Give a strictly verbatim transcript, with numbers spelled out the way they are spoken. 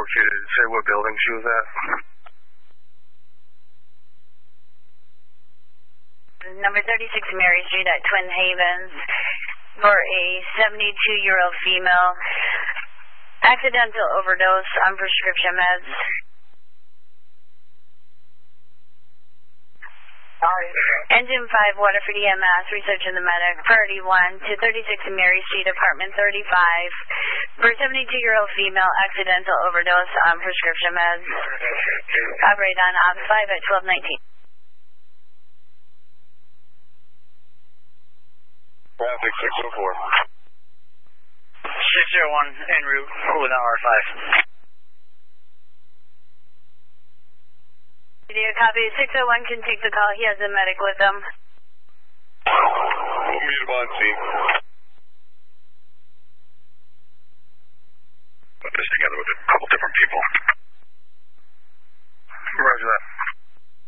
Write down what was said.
Could you say what building she was at? Number thirty-six Mary Street at Twin Havens for a seventy-two-year-old female. Accidental overdose on prescription meds. Engine five, Waterford E M S, research in the medic. Priority one to thirty-six Mary Street, apartment thirty-five. For a seventy-two-year-old female, accidental overdose on prescription meds. Operate on O B S five at twelve nineteen. Traffic six oh four. six oh one en route with an R five. Video copy. six oh one can take the call. He has a medic with him. Meet him on scene. Put this together with a couple different people. Roger that.